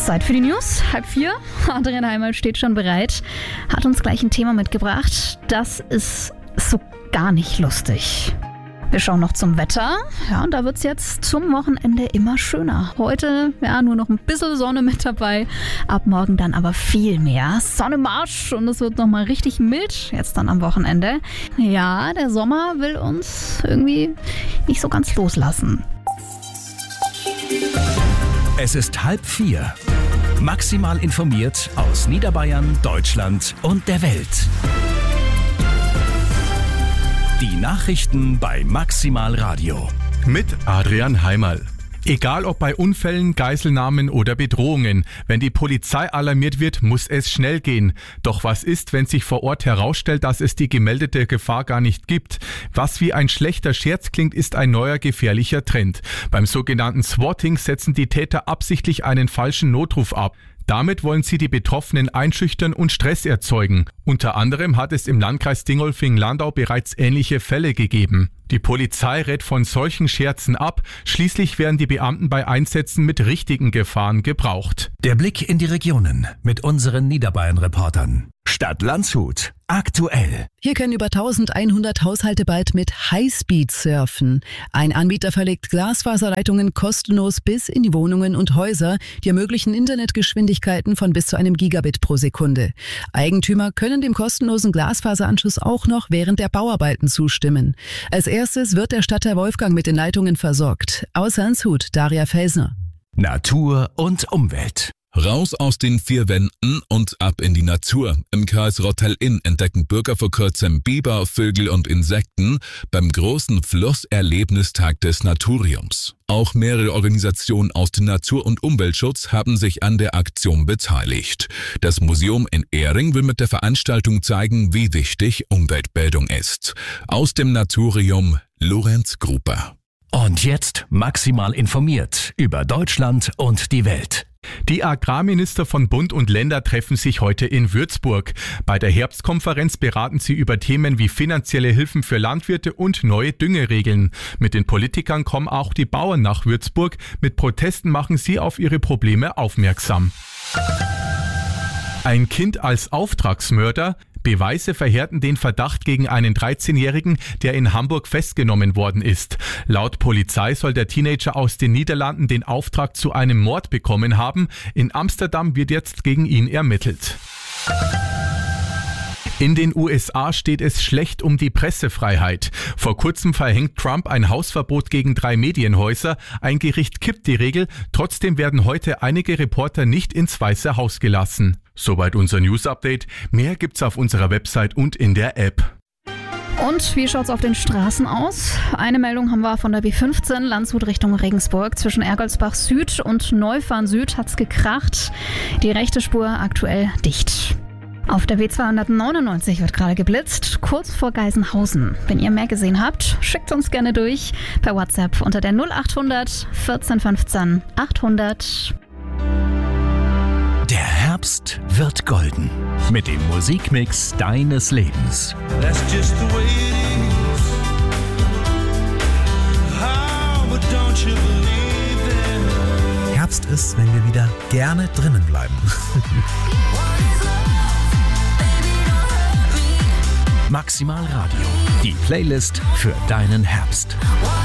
Zeit für die News, 3:30. Adrian Heimal steht schon bereit, hat uns gleich ein Thema mitgebracht. Das ist so gar nicht lustig. Wir schauen noch zum Wetter. Ja, und da wird es jetzt zum Wochenende immer schöner. Heute, nur noch ein bisschen Sonne mit dabei. Ab morgen dann aber viel mehr. Sonne im Arsch und es wird nochmal richtig mild jetzt dann am Wochenende. Ja, der Sommer will uns irgendwie nicht so ganz loslassen. Es ist 3:30. Maximal informiert aus Niederbayern, Deutschland und der Welt. Die Nachrichten bei Maximal Radio. Mit Adrian Heimal. Egal ob bei Unfällen, Geiselnahmen oder Bedrohungen, wenn die Polizei alarmiert wird, muss es schnell gehen. Doch was ist, wenn sich vor Ort herausstellt, dass es die gemeldete Gefahr gar nicht gibt? Was wie ein schlechter Scherz klingt, ist ein neuer gefährlicher Trend. Beim sogenannten Swatting setzen die Täter absichtlich einen falschen Notruf ab. Damit wollen sie die Betroffenen einschüchtern und Stress erzeugen. Unter anderem hat es im Landkreis Dingolfing-Landau bereits ähnliche Fälle gegeben. Die Polizei rät von solchen Scherzen ab. Schließlich werden die Beamten bei Einsätzen mit richtigen Gefahren gebraucht. Der Blick in die Regionen mit unseren Niederbayern-Reportern. Stadt Landshut. Aktuell. Hier können über 1100 Haushalte bald mit Highspeed surfen. Ein Anbieter verlegt Glasfaserleitungen kostenlos bis in die Wohnungen und Häuser. Die ermöglichen Internetgeschwindigkeiten von bis zu 1 Gigabit pro Sekunde. Eigentümer können dem kostenlosen Glasfaseranschluss auch noch während der Bauarbeiten zustimmen. Als erstes wird der Stadtteil Wolfgang mit den Leitungen versorgt. Aus Landshut, Daria Felsner. Natur und Umwelt. Raus aus den 4 Wänden und ab in die Natur. Im Kreis Rottal-Inn entdecken Bürger vor kurzem Biber, Vögel und Insekten beim großen Flusserlebnistag des Naturiums. Auch mehrere Organisationen aus dem Natur- und Umweltschutz haben sich an der Aktion beteiligt. Das Museum in Ehring will mit der Veranstaltung zeigen, wie wichtig Umweltbildung ist. Aus dem Naturium Lorenz Gruber. Und jetzt maximal informiert über Deutschland und die Welt. Die Agrarminister von Bund und Länder treffen sich heute in Würzburg. Bei der Herbstkonferenz beraten sie über Themen wie finanzielle Hilfen für Landwirte und neue Düngeregeln. Mit den Politikern kommen auch die Bauern nach Würzburg. Mit Protesten machen sie auf ihre Probleme aufmerksam. Ein Kind als Auftragsmörder? Beweise verhärten den Verdacht gegen einen 13-Jährigen, der in Hamburg festgenommen worden ist. Laut Polizei soll der Teenager aus den Niederlanden den Auftrag zu einem Mord bekommen haben. In Amsterdam wird jetzt gegen ihn ermittelt. In den USA steht es schlecht um die Pressefreiheit. Vor kurzem verhängt Trump ein Hausverbot gegen 3 Medienhäuser. Ein Gericht kippt die Regel. Trotzdem werden heute einige Reporter nicht ins Weiße Haus gelassen. Soweit unser News-Update. Mehr gibt's auf unserer Website und in der App. Und wie schaut's auf den Straßen aus? Eine Meldung haben wir von der B15 Landshut Richtung Regensburg. Zwischen Ergoldsbach Süd und Neufahren Süd hat's gekracht. Die rechte Spur aktuell dicht. Auf der B299 wird gerade geblitzt, kurz vor Geisenhausen. Wenn ihr mehr gesehen habt, schickt uns gerne durch per WhatsApp unter der 0800 14 15 800. Der Herbst wird golden mit dem Musikmix deines Lebens. That's just the way it is. Oh, but don't you believe it? Herbst ist, wenn wir wieder gerne drinnen bleiben. Maximal Radio, die Playlist für deinen Herbst.